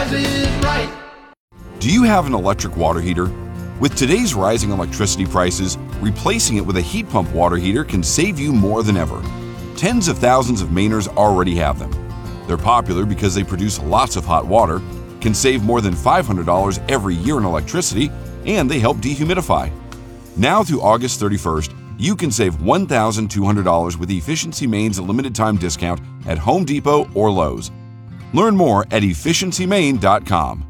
has it right. Do you have an electric water heater? With today's rising electricity prices, replacing it with a heat pump water heater can save you more than ever. Tens of thousands of Mainers already have them. They're popular because they produce lots of hot water, can save more than $500 every year in electricity, and they help dehumidify. Now through August 31st, you can save $1,200 with Efficiency Maine's limited time discount at Home Depot or Lowe's. Learn more at efficiencymaine.com.